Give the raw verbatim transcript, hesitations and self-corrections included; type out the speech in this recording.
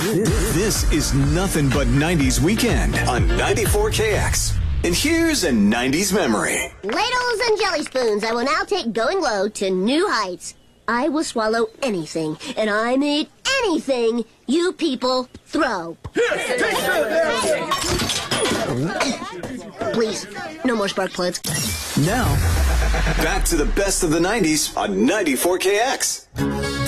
This is nothing but nineties weekend on ninety-four K X. And here's a nineties memory. Ladles and jelly spoons, I will now take Going Low to new heights. I will swallow anything, and I mean anything you people throw. Here, take Please, no more spark plugs. Now, back to the best of the nineties on ninety-four K X.